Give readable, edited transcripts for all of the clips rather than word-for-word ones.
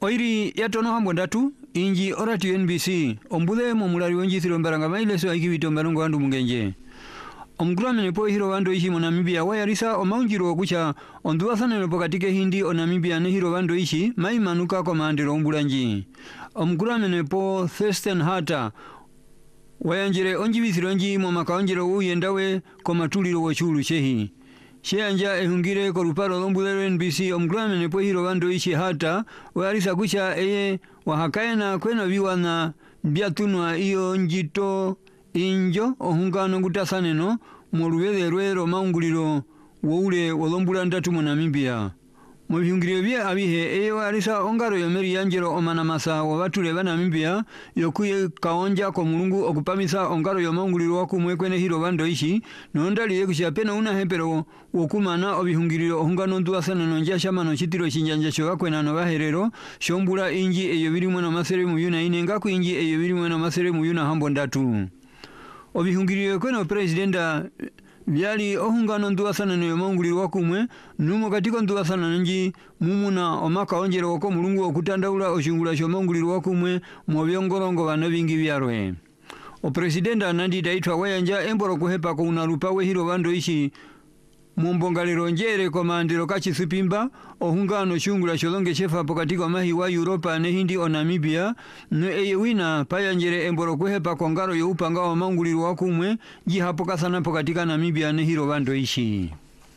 Oiri yatono hambo ndatu inji orati NBC ombude momulari wenjithiro mbaranga maileso aikibito mbarongo wandu mungenje omgramene po hiro wando ishi monamibia wayarisa omaunjiro kucha onduwasanelo pokatike hindi onamibia ne hiro wando ishi maimanuka komandiro ombulanji omgramene po Thurston Hata wayanjire onjibithiro nji momakaonjiro uyendawe komatuliro wochulu chehi Sheanja ehungire koruparo lombulero NBC omgramene po hiro wando ishi Hata wayarisa kucha eye wahakaena kwena viwana biatunwa iyo njito injo ohungano ngutasaneno moluwelelwero maunguliro woule wolombula ndatu mu Namibia mubihungire bye abihe eyo alisa ongaro yomeri yanjero omanamasa wabatule ba Namibia yokuye kaonja ko mulungu okupamisa ongaro yomaunguliro wakumwe kwene hiro bando ishi nondali yekushya pena una hempero wokumana obihungiriro ohungano nduwasaneno nja shamano chitiro chinjanja sho bakwena no baherero shombula inji eyo birimwe no masere mu yuna inenga ku inji eyo birimwe no masere mu yuna hambo ndatu obihungiriro kweno presidenta byali ohungano nduwasanano yomaunguliro wakumwe numo katiko nduwasanano nji mumuna omaka onjero wako mulungu okutandaula oshungula shomaunguliro wakumwe mu byongolongo bano bingi byarwe o presidenta nandi daitwa wayanja emboro kuhepa ko unarupa we hiro bando ishi mumbongalero njere komandiro kachisipimba ohungano shungula sholonge shefa pokatiko mahi wa Europa ne hindi o Namibia no eyewina payanjere emboro kuhepa kongaro yo upanga wa maunguliro wakumwe jihapoka sana pokatika Namibia ne hiro bando ishi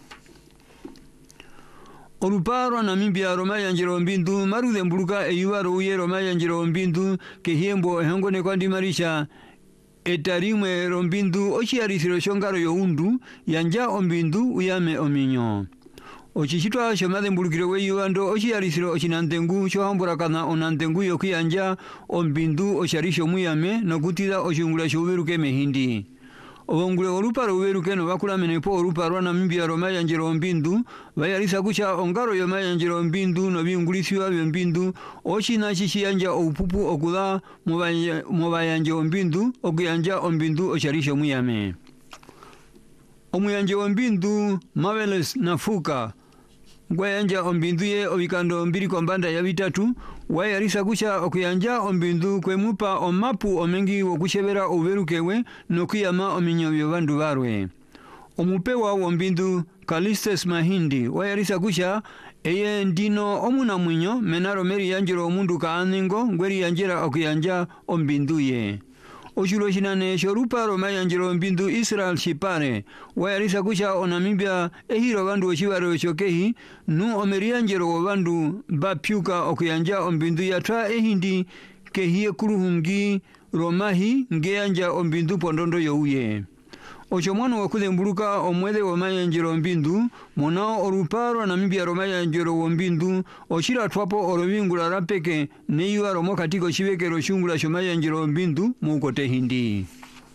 Oruparo Namibia romayanjero mbindu marude mbuluka eyuwaro uye romayanjero mbindu kehiembo ehangone kwa ndimarisha etarimwe rombindu ochiarisiro shongaro yo undu yanja ombindu uyame ominyo ochichitwa shomade mbulukiro we yuando ochiarisiro ochinantengu shohambura kana onantengu yokiyanja ombindu osharisho muyame nokutida oshungula shoberuke mehindi obongule oluparo uberuke no bakulamene po oluparo Namibia romayanjero ombindu bayarisa kucha ongaro yo mayanjero ombindu no bingulisiwa byembindu ochina chishiyanja opupu okula mubayanje ombindu okuyanja ombindu osharisho muyame omuyanje ombindu Marvelous Nafuka gwayanja ombindu ye obikando mbiri kombanda ya bitatu wayarisa kucha okuyanja ombindu kwemupa omapu omengi wokushebera uberukewe nokuyama ominyobyo bandu barwe omupewa wombindu Kalistes Mahindi wayarisa kucha eye ndino omuna mwinyo menaro meri yanjero omundu kaaningo ngweri yanjera okuyanja ombindu ye Oshulo shinane shoruparo mayanjero mbindu Israel Shipare wayarisa kucha onamibia ehiro bandu oshibaro shokehi nu omerianjero bandu bapyuka okuyanja ombindu yatra ehindi kehie kuruhungi romahi ngeyanja ombindu pondondo youye Ochomwano wakude mbuluka omwede wa mayanjero mbindu monao oruparo Namibia romayanjero wombindu ochira twapo orobingula rapeke neyuwa romo katiko shibekero shungula shomayanjero mbindu mukote hindi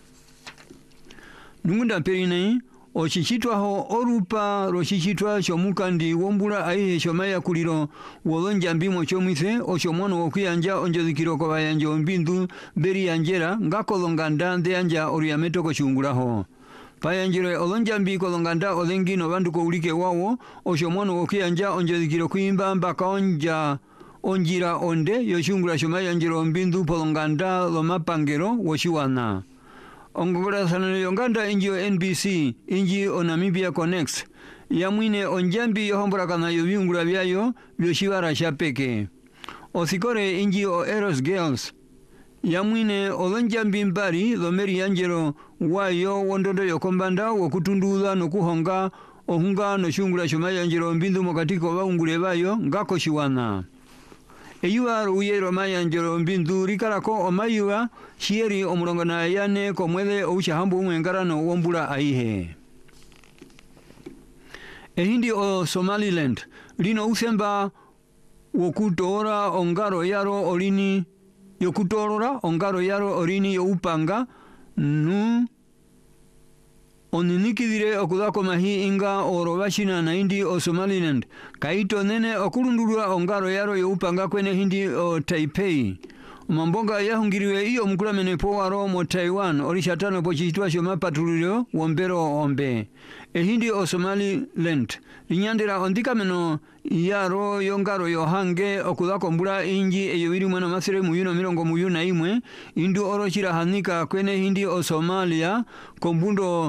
Nungunda perine ochichitwa ho orupa rochichitwa shomukandi wombula aihe shomaya kuliro wolonja mbimo chomise ochomwano wakuyanja onjodikiro kwa bayanje mbindu beri yanjera ngakolonganda ndeanja oriameto koshungula ho Payanjiro olonjambi kolonganda olengi no bandu ko ulike wawo oshomwano wokiyanja onjodikiro kuimba mbaka onjira onde yoshungula shomayanjiro mbindu polonganda lomapangero woshiwana Ongogora sanano yonganda injio NBC inji o Namibia Connects yamwine onjambi yohombora kana yobingula byayo byoshibara shapeke Osikore inji o Eros Girls Yamwine olonjambi mbari lomeri yanjero wayo wondondo yokombanda wokutundula nokuhonga ohunga no shungula shomayanjero mbindu mokatiko baungule bayo ngako shiwana Eyuwa uye romayanjero mbindu rikarako omayuwa shieri omulongana yane komwede ouchahambu umwengarano wombula aihe Ehindi o Somaliland lino usemba wokutora ongaro yaro olini yokutorora ongaro yaro orini yo upanga nu oninikidire okudako mahi inga orobashina na hindi o Somaliland kaito nene okurundurua ongaro yaro yo upanga kwene hindi o Taipei mambonga yahungiriwe iyo mkulamene po waro mo Taiwan orishatano po chitwa shoma patrulio wombero ombe ehindi o Somaliland inyandera ondika meno yaro yongaro yohange okudako mbura inji eyobiri mwana masire muyuno mirongo muyuna imwe indu orochira hanika kwene hindi o Somalia kombundo